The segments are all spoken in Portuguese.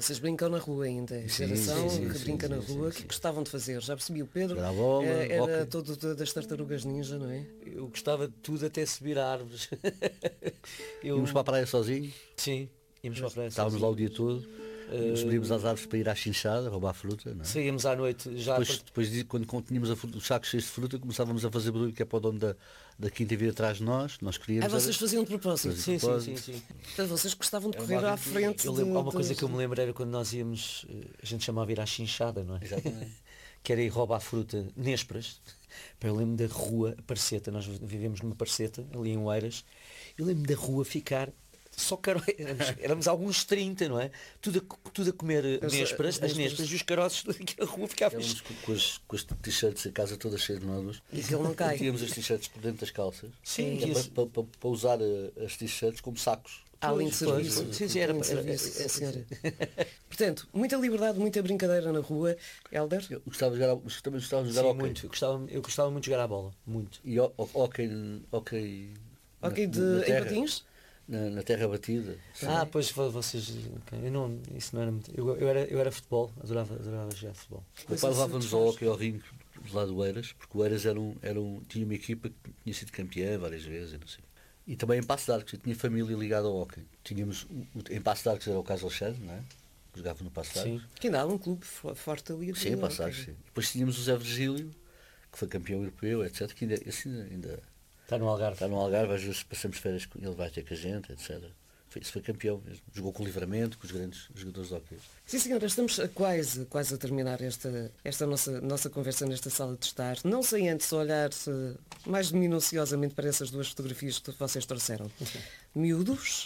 Vocês brincam na rua ainda, a geração que brinca na rua, o que gostavam de fazer? Já percebi, o Pedro Jogar a bola, era hóquei. todo das tartarugas ninja, não é? Eu gostava de tudo até subir a árvores. Íamos para a praia sozinhos, Sim, íamos para a praia. estávamos lá o dia todo, subíamos às árvores para ir à chinchada, roubar fruta, não é? Saíamos à noite já. Depois quando tínhamos os sacos cheios de fruta, começávamos a fazer barulho, que é para o dono da quinta vir atrás de nós queríamos... Vocês faziam de propósito? Sim. Portanto, vocês gostavam de correr à frente. Há uma coisa que eu me lembro era quando nós íamos, a gente chamava ir à chinchada, não é? Exatamente. Que era ir roubar fruta, nésperas. Eu lembro da rua, a Parceta, nós vivemos numa Parceta, ali em Oeiras, eu lembro da rua ficar só éramos alguns 30, não é? Tudo a comer nésperas, as nésperas e os caroços, a rua ficava... Éramos com as t-shirts, a casa toda cheia de nódulos. E que ele não cai. Tínhamos as t-shirts por dentro das calças. Sim. Para usar as t-shirts como sacos. Além de serviço. Sim, era senhora. Portanto, muita liberdade, muita brincadeira na rua. Helder? Eu gostava de jogar, também gostava de jogar Sim, hóquei. muito. Eu gostava muito de jogar à bola. Muito. E hóquei Em patins? Na terra batida. Pois vocês. Eu não, isso não era muito. Eu era futebol, adorava jogar futebol. O pai levava-nos ao hóquei ao ringue do lado do Eiras, porque o Eiras tinha uma equipa que tinha sido campeã várias vezes, não sei. E também em Passo de Arcos, eu tinha família ligada ao hóquei. Tínhamos, em Passo de Arcos era o Caso Alexandre, não é? Jogava no Passo de Arcos. Que ainda há um clube forte ali. Sim, Passo de Arcos, sim. Depois tínhamos o Zé Virgílio, que foi campeão europeu, etc. Que ainda está no Algarve. Está no Algarve, às vezes passamos férias, ele vai ter com a gente, etc. Isso foi campeão mesmo. Jogou com o Livramento, com os grandes jogadores de hóquei. Sim, senhora, estamos quase a terminar esta nossa conversa nesta sala de estar. Não sei antes olhar mais minuciosamente para essas duas fotografias que vocês trouxeram. Miúdos,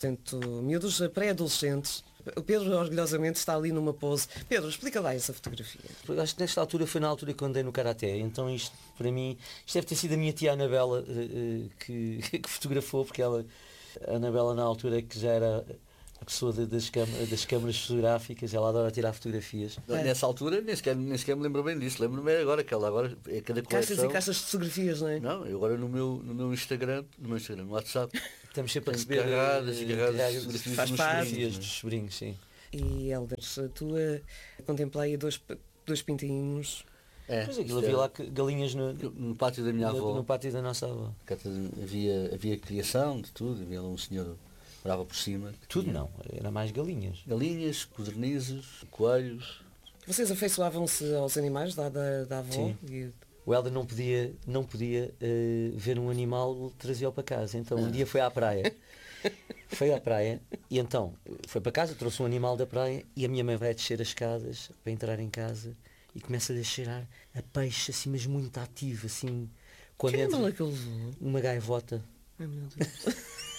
miúdos pré-adolescentes. O Pedro orgulhosamente está ali numa pose. Pedro, explica lá essa fotografia. Acho que nesta altura foi na altura que eu andei no Karaté, então isto para mim, isto deve ter sido a minha tia Anabela que fotografou, porque a Anabela na altura que já era a pessoa das câmaras fotográficas, ela adora tirar fotografias. Nessa altura nem sequer me lembro bem disso, lembro-me agora que ela agora é cada coleção. Caixas e caixas de fotografias, não é? Não, eu agora no meu Instagram, no WhatsApp, estamos sempre a receber carregadas faz fotografias dos sobrinhos, sim. E Helder, tu contemplei dois pintinhos. Pois aquilo havia lá galinhas no pátio da minha avó. No pátio da nossa avó. Havia criação de tudo, havia lá um senhor que morava por cima. Tudo não, era mais galinhas. Galinhas, codornizes, coelhos. Vocês afeiçoavam-se aos animais da avó? Sim. O Helder não podia ver um animal, trazia-o para casa. Então um dia foi à praia. Foi à praia e então foi para casa, trouxe um animal da praia e a minha mãe vai descer as escadas para entrar em casa e começa a cheirar a peixe assim, mas muito ativo, assim. Quando que entra, animal é que ele levou? uma gaivota. Ai meu Deus.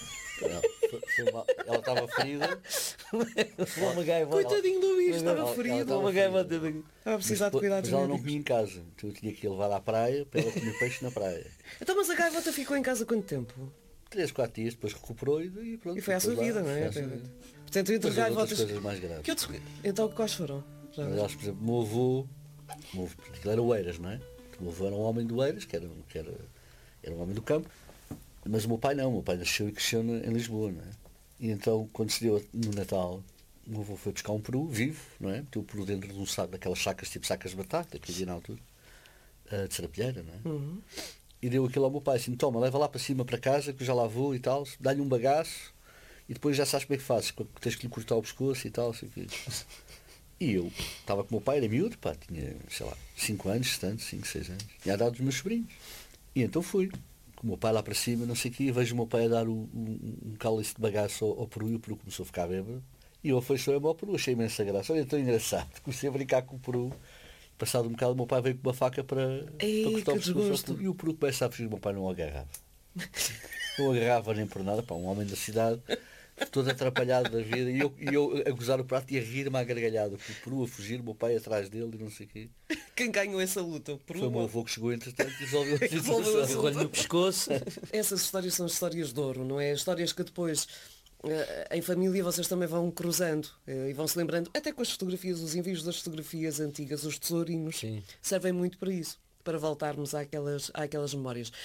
Ela estava ferida. Uma gaivota. Coitadinho do bicho, estava ferido. Uma gaivota. Estava a precisar de cuidados Mas ela não médicos. comia em casa, então eu tinha que ir levar à praia para ela comer peixe na praia. Então, mas a gaivota ficou em casa quanto tempo? 3, 4 dias, depois recuperou e pronto. E foi à sua vida, não é? Portanto, entre gaivotas... coisas mais graves. Então, quais foram? Mas, por exemplo, o meu avô, aquilo era o Eiras, não é? O meu avô era um homem do Eiras, que era um homem do campo, mas o meu pai não, o meu pai nasceu e cresceu em Lisboa, não é? E então, quando se deu no Natal, o meu avô foi buscar um peru vivo, não é? Meteu o peru dentro de um saco, daquelas sacas, tipo sacas de batata, que havia na altura, de serapilheira, não é? Uhum. E deu aquilo ao meu pai, assim, toma, leva lá para cima, para casa, que eu já lá vou e tal, dá-lhe um bagaço, e depois já sabes como é que fazes, tens que lhe cortar o pescoço e tal, assim. E eu estava com o meu pai, era miúdo, pá, tinha, sei lá, 5 anos, 5, 6 anos, tinha dado os meus sobrinhos. E então fui, com o meu pai lá para cima, não sei o quê, e vejo o meu pai a dar um cálice de bagaço ao peru, e o peru começou a ficar bêbado, e eu afeiçoei-me ao peru, achei imensa graça, olha, tão engraçado, comecei a brincar com o peru. Passado um bocado, o meu pai veio com uma faca para cortar o pescoço. E o peru começa a fugir, o meu pai não o agarrava. Não o agarrava nem por nada, pá, um homem da cidade, todo atrapalhado da vida, e eu a gozar o prato e a rir-me à gargalhada, o peru a fugir, o meu pai atrás dele e não sei o quê. Quem ganhou essa luta? Foi o meu avô que chegou entretanto e resolveu a Resolveu a situação. No pescoço. Essas histórias são histórias de ouro, não é? Histórias que depois, em família, vocês também vão cruzando e vão se lembrando, até com as fotografias, os envios das fotografias antigas, os tesourinhos, Sim. servem muito para isso, para voltarmos àquelas memórias.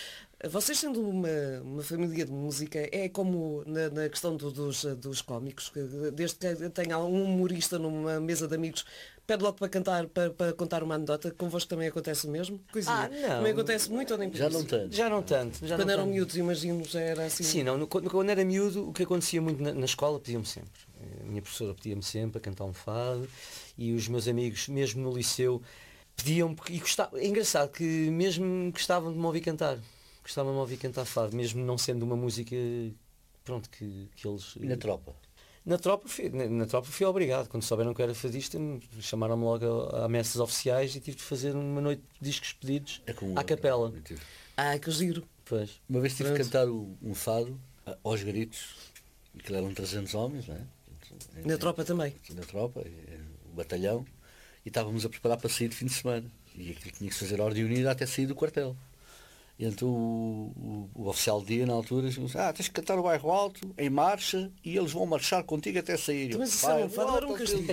Vocês sendo uma família de música, é como na questão dos cómicos, que desde que tenha um humorista numa mesa de amigos, pede logo para cantar, para contar uma anedota, convosco também acontece o mesmo? Coisinha. Não. Também acontece muito ou nem por Já isso? não tanto. Já não tanto. Quando eram miúdos, imagino, já era assim. Sim, não, quando era miúdo, o que acontecia muito na escola, pediam-me sempre. A minha professora pedia-me sempre a cantar um fado e os meus amigos, mesmo no liceu, pediam-me, e gostava, é engraçado que mesmo gostavam de me ouvir cantar. Gostavam de me ouvir cantar fado, mesmo não sendo uma música, pronto, que eles... E na tropa? Na tropa fui obrigado. Quando souberam que eu era fadista, chamaram-me logo a ameaças oficiais e tive de fazer uma noite de discos pedidos à capela. Que giro. Pois. Uma vez tive de cantar um fado aos gritos, e que eram 300 homens, não é? Na tropa também. Na tropa, o batalhão, e estávamos a preparar para sair de fim de semana. E aquilo tinha que se fazer a ordem unida até sair do quartel. E então o oficial de dia, na altura, disse: tens que cantar o bairro alto, em marcha, e eles vão marchar contigo até sair. Mas isso não fala, era um castigo.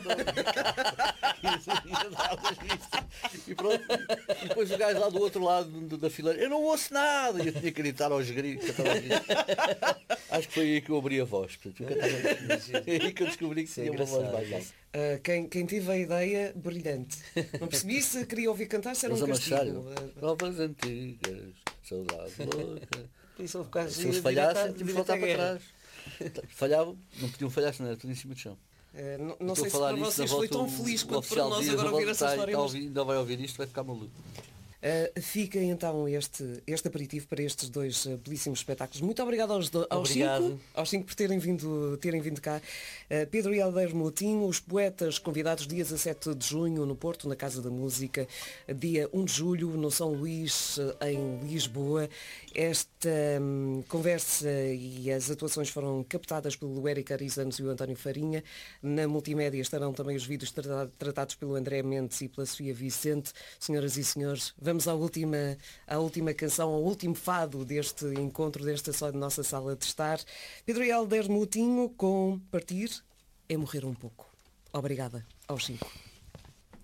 E pronto. E depois o gajo lá do outro lado da fileira: eu não ouço nada. E eu tinha que gritar aos gritos. Acho que foi aí que eu abri a voz. É aí que eu descobri que tinha uma voz baixa. Quem tive a ideia, brilhante. Não percebi se queria ouvir cantar, se era um castigo. Novas antigas, saudade louca. Se eles falhassem, tínhamos de voltar para trás. Falhavam, não podiam falhar, senão era tudo em cima do chão. Não sei se para vocês foi tão feliz quanto para nós agora ouvir essa história. Ainda vai ouvir isto, vai ficar maluco. Fica então este aperitivo para estes dois belíssimos espetáculos. Muito obrigado aos cinco por terem vindo cá. Pedro e Aldeiro Moutinho, os poetas convidados dia 17 de junho no Porto, na Casa da Música, dia 1 de julho no São Luís, em Lisboa. Esta conversa e as atuações foram captadas pelo Érico Arizanos e o António Farinha. Na multimédia estarão também os vídeos tratados pelo André Mendes e pela Sofia Vicente. Senhoras e senhores, vamos à última canção, ao último fado deste encontro, desta nossa sala de estar. Pedro e Aldeiro Moutinho com Partir é Morrer um Pouco. Obrigada aos cinco.